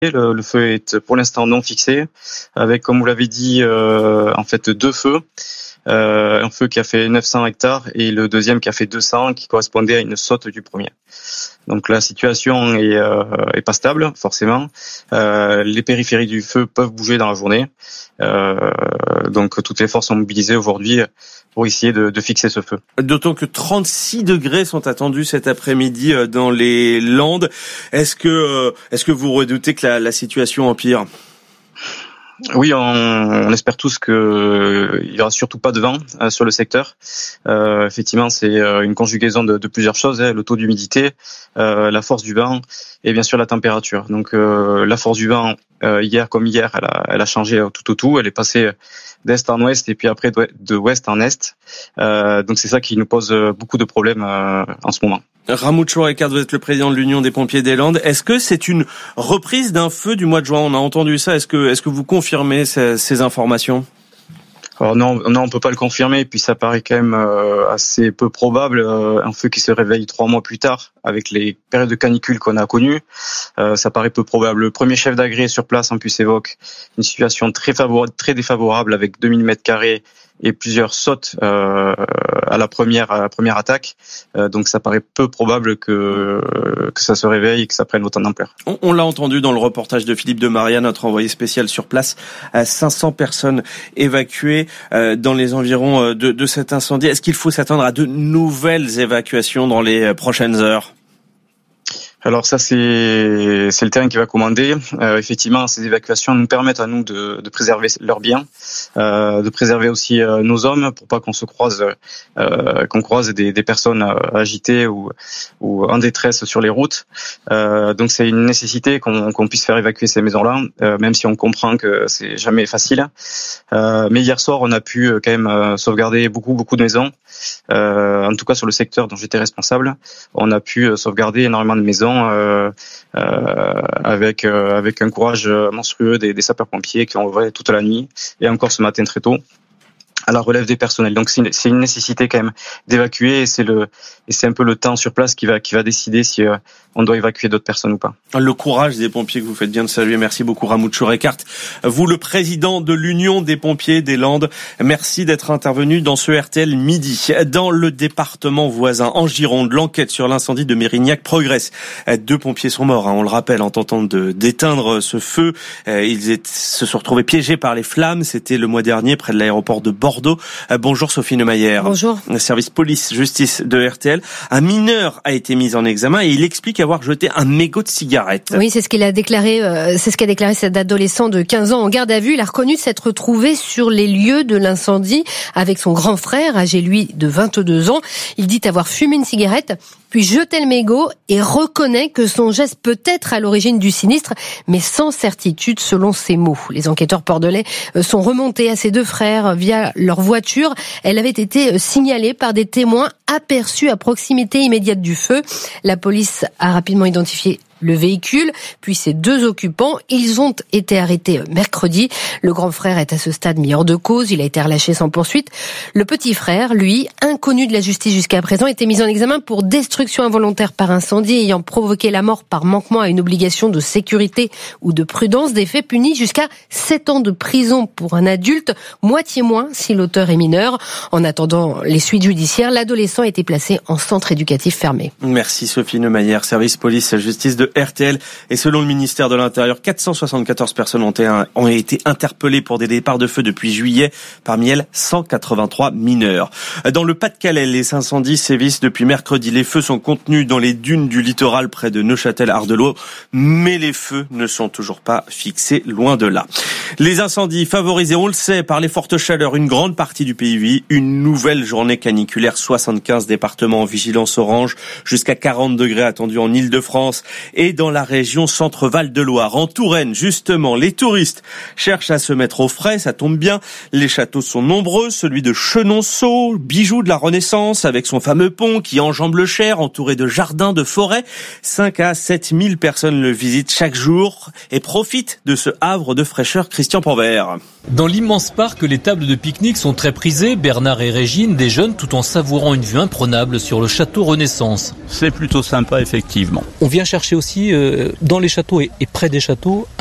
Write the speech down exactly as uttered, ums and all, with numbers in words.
Le, le feu est pour l'instant non fixé, avec, comme vous l'avez dit, euh, en fait deux feux. Euh, un feu qui a fait neuf cents hectares et le deuxième qui a fait deux cents, qui correspondait à une saute du premier. Donc la situation est, euh, est pas stable, forcément. Euh, les périphéries du feu peuvent bouger dans la journée. Euh, donc toutes les forces sont mobilisées aujourd'hui pour essayer de, de fixer ce feu. D'autant que trente-six degrés sont attendus cet après-midi dans les Landes. Est-ce que, est-ce que vous redoutez que la, la situation empire ? Oui, on, on espère tous que il y aura surtout pas de vent euh, sur le secteur. Euh, effectivement, c'est euh, une conjugaison de, de plusieurs choses, hein, le taux d'humidité, euh, la force du vent et bien sûr la température. Donc euh, la force du vent, euh, hier comme hier, elle a, elle a changé tout au tout. Elle est passée d'est en ouest et puis après de ouest en est. Euh, donc c'est ça qui nous pose beaucoup de problèmes euh, en ce moment. Ramoud Chourekart, vous êtes le président de l'Union des pompiers des Landes. Est-ce que c'est une reprise d'un feu du mois de juin ? On a entendu ça. Est-ce que, est-ce que vous confirmez ces, ces informations ? Alors non, non, on peut pas le confirmer. Puis ça paraît quand même euh, assez peu probable. Euh, un feu qui se réveille trois mois plus tard, avec les périodes de canicule qu'on a connues, euh, ça paraît peu probable. Le premier chef d'agré sur place en plus évoque une situation très favorable, très défavorable, avec deux mille mètres carrés et plusieurs sautes euh, à la première à la première attaque. Euh, donc ça paraît peu probable que que ça se réveille et que ça prenne autant d'ampleur. On, on l'a entendu dans le reportage de Philippe de Maria, notre envoyé spécial sur place. À cinq cents personnes évacuées euh, dans les environs de, de cet incendie. Est-ce qu'il faut s'attendre à de nouvelles évacuations dans les prochaines heures ? Alors ça c'est c'est le terrain qui va commander. Euh, effectivement, ces évacuations nous permettent à nous de, de préserver leurs biens, euh, de préserver aussi euh, nos hommes pour pas qu'on se croise, euh, qu'on croise des, des personnes agitées ou ou en détresse sur les routes. Euh, donc c'est une nécessité qu'on, qu'on puisse faire évacuer ces maisons-là, euh, même si on comprend que c'est jamais facile. Euh, mais hier soir, on a pu quand même sauvegarder beaucoup beaucoup de maisons. Euh, en tout cas sur le secteur dont j'étais responsable, on a pu sauvegarder énormément de maisons. Euh, euh, avec euh, avec un courage monstrueux des, des sapeurs-pompiers qui ont œuvré toute la nuit et encore ce matin très tôt à la relève des personnels. Donc c'est une, c'est une nécessité quand même d'évacuer et c'est le et c'est un peu le temps sur place qui va qui va décider si euh, on doit évacuer d'autres personnes ou pas. Le courage des pompiers que vous faites bien de saluer. Merci beaucoup Ramoud Chourekart. Vous, le président de l'Union des pompiers des Landes, merci d'être intervenu dans ce R T L Midi. Dans le département voisin, en Gironde, l'enquête sur l'incendie de Mérignac progresse. Deux pompiers sont morts, hein, on le rappelle, en tentant de d'éteindre ce feu. Ils étaient, se sont retrouvés piégés par les flammes. C'était le mois dernier près de l'aéroport de Bordeaux. Bordeaux. Bonjour Sophie Neumayer. Bonjour. Service police-justice de R T L. Un mineur a été mis en examen et il explique avoir jeté un mégot de cigarette. Oui, c'est ce qu'il a déclaré, euh, c'est ce qu'a déclaré cet adolescent de quinze ans en garde à vue. Il a reconnu s'être retrouvé sur les lieux de l'incendie avec son grand frère, âgé lui de vingt-deux ans. Il dit avoir fumé une cigarette, puis jeté le mégot et reconnaît que son geste peut être à l'origine du sinistre, mais sans certitude selon ses mots. Les enquêteurs bordelais sont remontés à ses deux frères via leur voiture. Elle avait été signalée par des témoins aperçus à proximité immédiate du feu. La police a rapidement identifié le véhicule, puis ses deux occupants. Ils ont été arrêtés mercredi. Le grand frère est à ce stade mis hors de cause. Il a été relâché sans poursuite. Le petit frère, lui, inconnu de la justice jusqu'à présent, était mis en examen pour destruction involontaire par incendie ayant provoqué la mort par manquement à une obligation de sécurité ou de prudence, des faits punis jusqu'à sept ans de prison pour un adulte, moitié moins si l'auteur est mineur. En attendant les suites judiciaires, l'adolescent a été placé en centre éducatif fermé. Merci Sophie Neumayer, service police-justice de R T L. Et selon le ministère de l'Intérieur, quatre cent soixante-quatorze personnes ont été, ont été interpellées pour des départs de feu depuis juillet. Parmi elles, cent quatre-vingt-trois mineurs. Dans le Pas-de-Calais, les incendies sévissent depuis mercredi. Les feux sont contenus dans les dunes du littoral près de Neuchâtel-Ardelot. Mais les feux ne sont toujours pas fixés, loin de là. Les incendies favorisés, on le sait, par les fortes chaleurs, une grande partie du pays. Une nouvelle journée caniculaire, soixante-quinze départements en vigilance orange, jusqu'à quarante degrés attendus en Île-de-France et dans la région Centre-Val de Loire. En Touraine, justement, les touristes cherchent à se mettre au frais, ça tombe bien. Les châteaux sont nombreux, celui de Chenonceau, bijou de la Renaissance, avec son fameux pont qui enjambe le Cher, entouré de jardins, de forêts. cinq à sept mille personnes le visitent chaque jour et profitent de ce havre de fraîcheur Christian Panvert. Dans l'immense parc, les tables de pique-nique sont très prisées. Bernard et Régine déjeunent tout en savourant une vue imprenable sur le château Renaissance. C'est plutôt sympa, effectivement. On vient chercher aussi euh, dans les châteaux et, et près des châteaux